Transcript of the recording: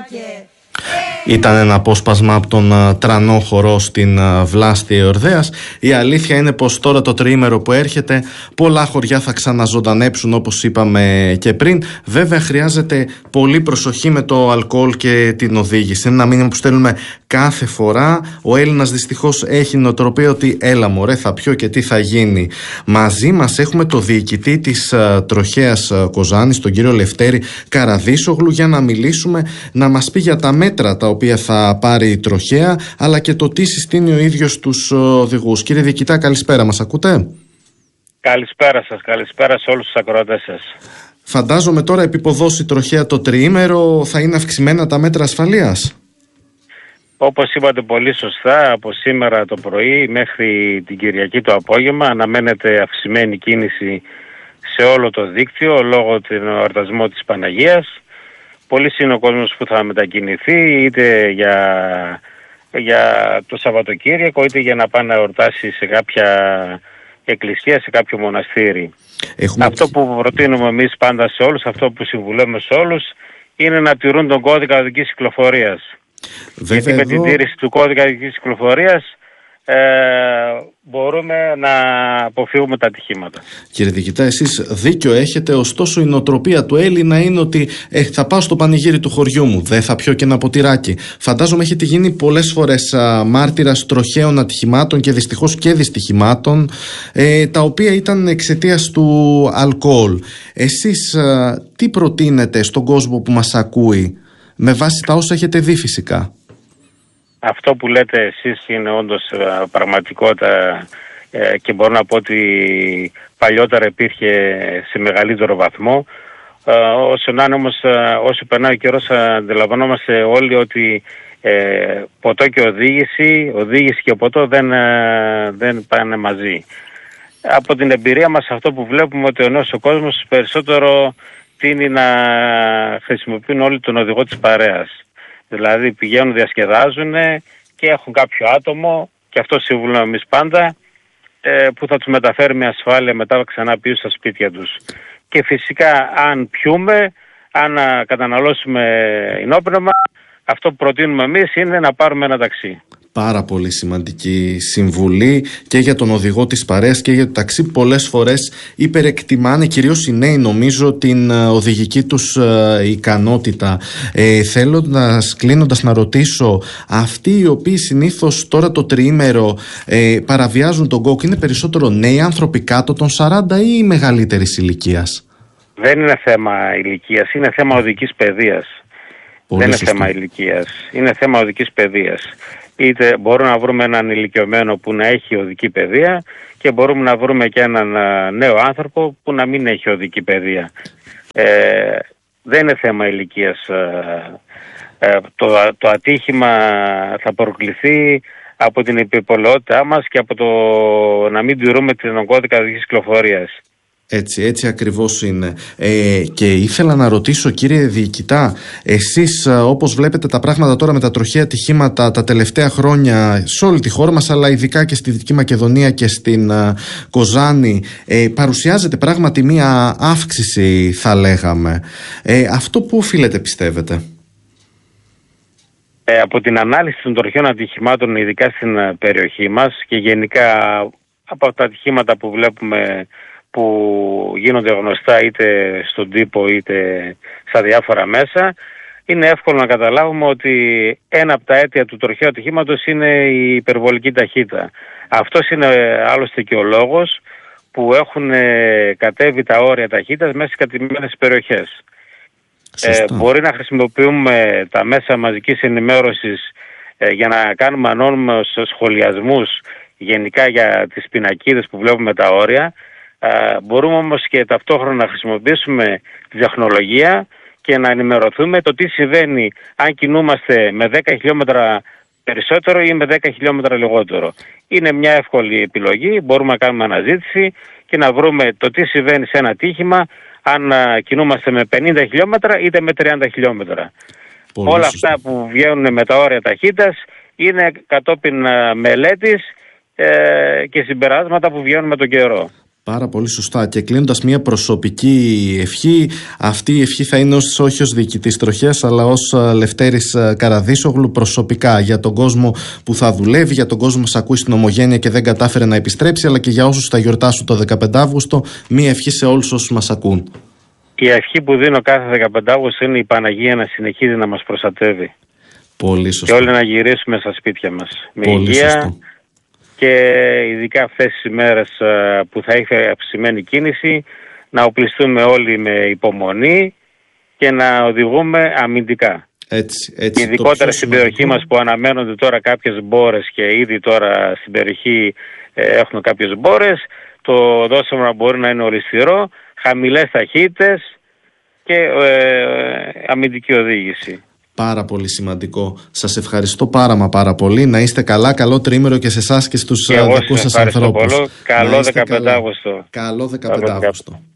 Ήταν ένα απόσπασμα από τον τρανό χορό στην Βλάστη Εορδαίας. Η αλήθεια είναι πως τώρα το τριήμερο που έρχεται πολλά χωριά θα ξαναζωντανέψουν, όπως είπαμε και πριν. Βέβαια χρειάζεται πολύ προσοχή με το αλκοόλ και την οδήγηση. Είναι ένα μήνυμα που στέλνουμε κάθε φορά. Ο Έλληνας δυστυχώς έχει νοοτροπία ότι έλα μωρέ θα πιω και τι θα γίνει. Μαζί μας έχουμε το διοικητή της τροχέας Κοζάνης, τον κύριο Λευτέρη Καραδίσογλου, για να μιλήσουμε, να μας πει για τα μέτρα τα οποία θα πάρει η τροχέα, αλλά και το τι συστήνει ο ίδιος τους οδηγούς. Κύριε Διοικητά, καλησπέρα, μας ακούτε? Καλησπέρα σας, καλησπέρα σε όλους τους ακροατές σας. Φαντάζομαι τώρα επιποδώσει η τροχέα το τριήμερο θα είναι αυξημένα τα μέτρα ασφαλείας. Όπως είπατε πολύ σωστά, από σήμερα το πρωί μέχρι την Κυριακή το απόγευμα αναμένεται αυξημένη κίνηση σε όλο το δίκτυο λόγω του εορτασμού της Παναγίας. Πολύς είναι ο κόσμος που θα μετακινηθεί είτε για το Σαββατοκύριακο είτε για να πάει να εορτάσει σε κάποια εκκλησία, σε κάποιο μοναστήρι. Αυτό που προτείνουμε εμείς πάντα σε όλους, αυτό που συμβουλεύουμε σε όλους, είναι να τηρούν τον κώδικα οδικής κυκλοφορίας. Γιατί με την τήρηση του κώδικα οδικής κυκλοφορίας μπορούμε να αποφύγουμε τα ατυχήματα. Κύριε Διοικητά, εσείς δίκιο έχετε, ωστόσο η νοοτροπία του Έλληνα είναι ότι θα πάω στο πανηγύρι του χωριού μου, δεν θα πιω και ένα ποτηράκι. Φαντάζομαι έχετε γίνει πολλές φορές μάρτυρας τροχαίων ατυχημάτων και δυστυχώς και δυστυχημάτων, τα οποία ήταν εξαιτίας του αλκοόλ. Εσείς τι προτείνετε στον κόσμο που μας ακούει με βάση τα όσα έχετε δει φυσικά? Αυτό που λέτε εσείς είναι όντως πραγματικότητα και μπορώ να πω ότι παλιότερα υπήρχε σε μεγαλύτερο βαθμό. Όσο να είναι όμως, όσο περνάει ο καιρός, αντιλαμβανόμαστε όλοι ότι ποτό και οδήγηση και ποτό δεν πάνε μαζί. Από την εμπειρία μας αυτό που βλέπουμε ότι ο νέος ο κόσμος περισσότερο τείνει να χρησιμοποιούν όλοι τον οδηγό της παρέας. Δηλαδή πηγαίνουν, διασκεδάζουν και έχουν κάποιο άτομο, και αυτό συμβουλούμε εμείς πάντα, που θα τους μεταφέρει με ασφάλεια μετά ξανά πίσω στα σπίτια τους. Και φυσικά αν πιούμε, αν καταναλώσουμε ενόπνευμα, αυτό που προτείνουμε εμείς είναι να πάρουμε ένα ταξί. Πάρα πολύ σημαντική συμβουλή και για τον οδηγό της παρέας και για το ταξί. Πολλές φορές υπερεκτιμάνε, κυρίως οι νέοι νομίζω, την οδηγική τους ικανότητα. Θέλω κλείνοντας να ρωτήσω, αυτοί οι οποίοι συνήθως τώρα το τριήμερο παραβιάζουν τον κόκκι, είναι περισσότερο νέοι άνθρωποι κάτω των 40 ή μεγαλύτερης ηλικίας? Δεν είναι θέμα ηλικίας, είναι θέμα οδικής παιδείας. Δεν είναι θέμα ηλικίας, είναι θέμα οδικής παιδείας. Είτε μπορούμε να βρούμε έναν ηλικιωμένο που να έχει οδική παιδεία και μπορούμε να βρούμε και έναν νέο άνθρωπο που να μην έχει οδική παιδεία. Δεν είναι θέμα ηλικίας. Το ατύχημα θα προκληθεί από την υπερπολαιότητά μας και από το να μην τηρούμε τον κώδικα οδικής κυκλοφορίας. Έτσι ακριβώς είναι. Και ήθελα να ρωτήσω, κύριε Διοικητά, εσείς όπως βλέπετε τα πράγματα τώρα με τα τροχαία ατυχήματα τα τελευταία χρόνια σε όλη τη χώρα μας, αλλά ειδικά και στη Δυτική Μακεδονία και στην Κοζάνη, παρουσιάζεται πράγματι μία αύξηση, θα λέγαμε. Αυτό πού οφείλεται, πιστεύετε? Από την ανάλυση των τροχαίων ατυχημάτων, ειδικά στην περιοχή μας και γενικά από τα ατυχήματα που βλέπουμε που γίνονται γνωστά είτε στον τύπο είτε στα διάφορα μέσα, είναι εύκολο να καταλάβουμε ότι ένα από τα αίτια του τροχαίου ατυχήματος είναι η υπερβολική ταχύτητα. Αυτός είναι άλλωστε και ο λόγος που έχουν κατέβει τα όρια ταχύτητας μέσα στις κατοικημένες περιοχές. Μπορεί να χρησιμοποιούμε τα μέσα μαζικής ενημέρωσης για να κάνουμε ανώνυμους σχολιασμούς γενικά για τις πινακίδες που βλέπουμε τα όρια. Μπορούμε όμως και ταυτόχρονα να χρησιμοποιήσουμε τη τεχνολογία και να ενημερωθούμε το τι συμβαίνει αν κινούμαστε με 10 χιλιόμετρα περισσότερο ή με 10 χιλιόμετρα λιγότερο. Είναι μια εύκολη επιλογή, μπορούμε να κάνουμε αναζήτηση και να βρούμε το τι συμβαίνει σε ένα ατύχημα αν κινούμαστε με 50 χιλιόμετρα είτε με 30 χιλιόμετρα. Όλα αυτά που βγαίνουν με τα όρια ταχύτητας είναι κατόπιν μελέτης και συμπεράσματα που βγαίνουν με τον καιρό. Πάρα πολύ σωστά. Και κλείνοντας μια προσωπική ευχή, αυτή η ευχή θα είναι όχι ως διοικητής τροχέας, αλλά ως Λευτέρης Καραδίσογλου προσωπικά, για τον κόσμο που θα δουλεύει, για τον κόσμο που μας ακούει στην Ομογένεια και δεν κατάφερε να επιστρέψει, αλλά και για όσους θα γιορτάσουν το 15 Αύγουστο, μια ευχή σε όλους όσους μας ακούν. Η ευχή που δίνω κάθε 15 Αύγουστο είναι η Παναγία να συνεχίζει να μας προστατεύει. Πολύ σωστό. Και όλοι να γυρίσουμε στα σπίτια μας με πολύ υγεία. Σωστό. Και ειδικά αυτές τις ημέρες που θα έχει αυξημένη κίνηση, να οπλιστούμε όλοι με υπομονή και να οδηγούμε αμυντικά. Έτσι, ειδικότερα στην περιοχή μας που αναμένονται τώρα κάποιες μπόρες και ήδη τώρα στην περιοχή έχουν κάποιες μπόρες, το δόσωμα μπορεί να είναι ολισθηρό, χαμηλές ταχύτητες και αμυντική οδήγηση. Πάρα πολύ σημαντικό. Σας ευχαριστώ πάρα πολύ. Να είστε καλά. Καλό τριήμερο και σε εσάς και στους δικούς σας ανθρώπους. Καλό 15 Αύγουστο. Καλό 15 Αύγουστο.